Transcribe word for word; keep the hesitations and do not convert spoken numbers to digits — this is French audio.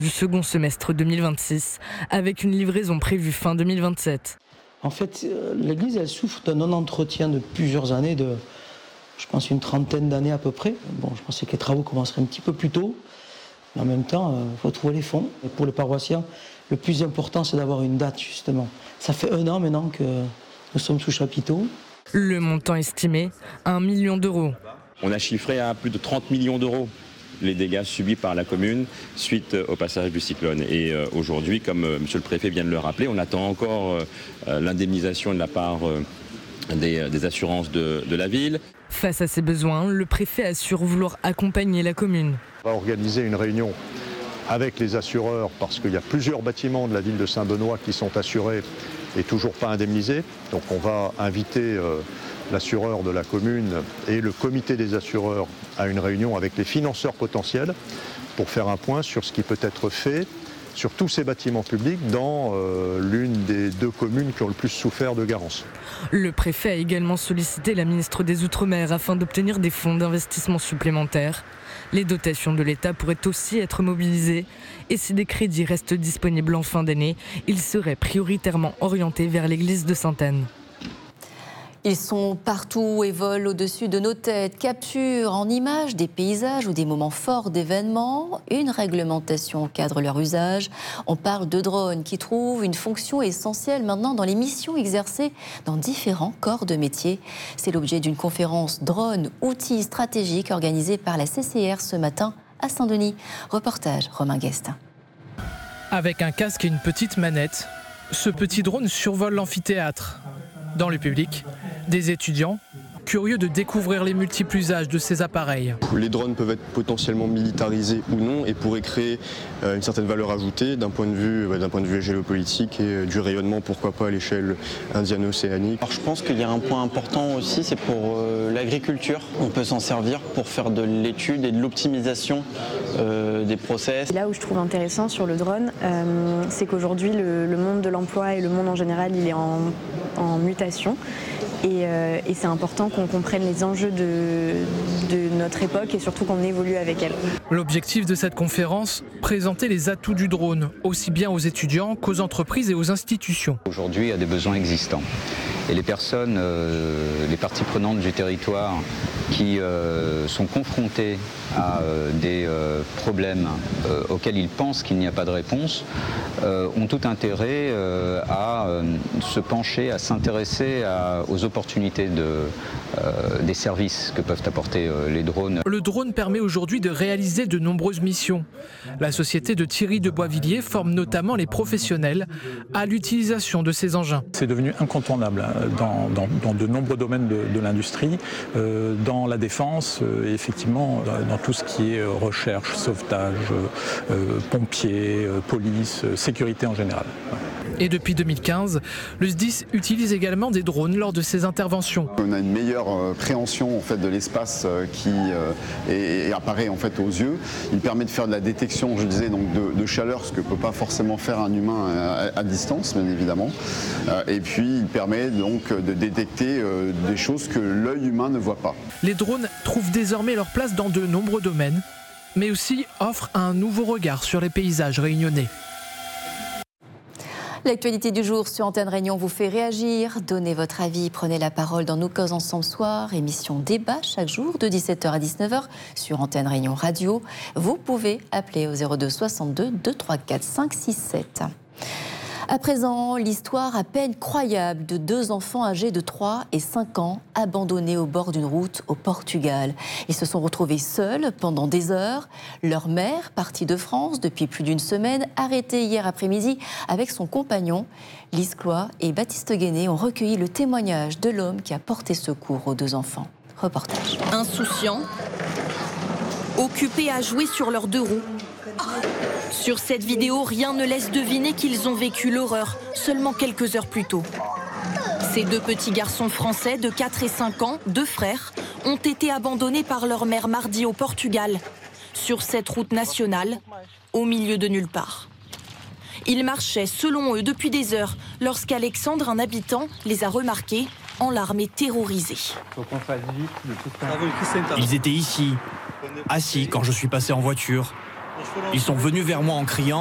du second semestre deux mille vingt-six, avec une livraison prévue fin deux mille vingt-sept. En fait, l'église, elle souffre d'un non-entretien de plusieurs années, de, je pense, une trentaine d'années à peu près. Bon, je pensais que les travaux commenceraient un petit peu plus tôt, mais en même temps, il faut trouver les fonds. Et pour les paroissiens, le plus important, c'est d'avoir une date, justement. Ça fait un an maintenant que nous sommes sous chapiteau. Le montant estimé, un million d'euros. On a chiffré à plus de trente millions d'euros les dégâts subis par la commune suite au passage du cyclone. Et euh, aujourd'hui, comme euh, monsieur le préfet vient de le rappeler, on attend encore euh, l'indemnisation de la part euh, des, des assurances de, de la ville. Face à ces besoins, le préfet assure vouloir accompagner la commune. On va organiser une réunion avec les assureurs parce qu'il y a plusieurs bâtiments de la ville de Saint-Benoît qui sont assurés et toujours pas indemnisés. Donc on va inviter euh, l'assureur de la commune et le comité des assureurs à une réunion avec les financeurs potentiels pour faire un point sur ce qui peut être fait sur tous ces bâtiments publics dans euh, l'une des deux communes qui ont le plus souffert de Garance. Le préfet a également sollicité la ministre des Outre-mer afin d'obtenir des fonds d'investissement supplémentaires. Les dotations de l'État pourraient aussi être mobilisées et si des crédits restent disponibles en fin d'année, ils seraient prioritairement orientés vers l'église de Sainte-Anne. Ils sont partout et volent au-dessus de nos têtes, capturent en images des paysages ou des moments forts d'événements. Une réglementation encadre leur usage. On parle de drones qui trouvent une fonction essentielle maintenant dans les missions exercées dans différents corps de métier. C'est l'objet d'une conférence drone, outils stratégiques organisée par la C C R ce matin à Saint-Denis. Reportage Romain Guest. Avec un casque et une petite manette, ce petit drone survole l'amphithéâtre. Dans le public, des étudiants curieux de découvrir les multiples usages de ces appareils. Les drones peuvent être potentiellement militarisés ou non et pourraient créer une certaine valeur ajoutée d'un point de vue, d'un point de vue géopolitique et du rayonnement, pourquoi pas à l'échelle indiano-océanique. Alors je pense qu'il y a un point important aussi, c'est pour euh, l'agriculture. On peut s'en servir pour faire de l'étude et de l'optimisation euh, des process. Là où je trouve intéressant sur le drone, euh, c'est qu'aujourd'hui le, le monde de l'emploi et le monde en général, il est en, en mutation. Et, euh, et c'est important qu'on comprenne les enjeux de, de notre époque et surtout qu'on évolue avec elle. L'objectif de cette conférence, présenter les atouts du drone, aussi bien aux étudiants qu'aux entreprises et aux institutions. Aujourd'hui, il y a des besoins existants. Et les personnes, euh, les parties prenantes du territoire qui euh, sont confrontées à euh, des euh, problèmes euh, auxquels ils pensent qu'il n'y a pas de réponse, euh, ont tout intérêt euh, à euh, se pencher, à s'intéresser à, aux opportunités de, euh, des services que peuvent apporter euh, les drones. Le drone permet aujourd'hui de réaliser de nombreuses missions. La société de Thierry de Boisvilliers forme notamment les professionnels à l'utilisation de ces engins. C'est devenu incontournable dans, dans, dans de nombreux domaines de, de l'industrie, euh, dans la défense, euh, et effectivement dans, dans tout ce qui est recherche, sauvetage, euh, pompiers, euh, police, euh, sécurité en général. Et depuis deux mille quinze, le S D I S utilise également des drones lors de ses interventions. On a une meilleure euh, préhension en fait, de l'espace euh, qui euh, est, et apparaît en fait, aux yeux. Il permet de faire de la détection, je disais, donc de, de chaleur, ce que ne peut pas forcément faire un humain à, à distance, bien évidemment. Euh, et puis il permet donc de détecter euh, des choses que l'œil humain ne voit pas. Les drones trouvent désormais leur place dans de nombreux domaines, mais aussi offrent un nouveau regard sur les paysages réunionnais. L'actualité du jour sur Antenne Réunion vous fait réagir. Donnez votre avis, prenez la parole dans Nous Causes Ensemble Soir, émission débat chaque jour de dix-sept heures à dix-neuf heures sur Antenne Réunion Radio. Vous pouvez appeler au zéro deux soixante-deux deux trois quatre cinq six sept. À présent, l'histoire à peine croyable de deux enfants âgés de trois et cinq ans abandonnés au bord d'une route au Portugal. Ils se sont retrouvés seuls pendant des heures. Leur mère, partie de France depuis plus d'une semaine, arrêtée hier après-midi avec son compagnon. Lise Cloy et Baptiste Guéné ont recueilli le témoignage de l'homme qui a porté secours aux deux enfants. Reportage. Insouciants, occupés à jouer sur leurs deux roues. Sur cette vidéo, rien ne laisse deviner qu'ils ont vécu l'horreur seulement quelques heures plus tôt. Ces deux petits garçons français de quatre et cinq ans, deux frères, ont été abandonnés par leur mère mardi au Portugal, sur cette route nationale, au milieu de nulle part. Ils marchaient, selon eux, depuis des heures, lorsqu'Alexandre, un habitant, les a remarqués, en larmes et terrorisés. Ils étaient ici, assis quand je suis passé en voiture. Ils sont venus vers moi en criant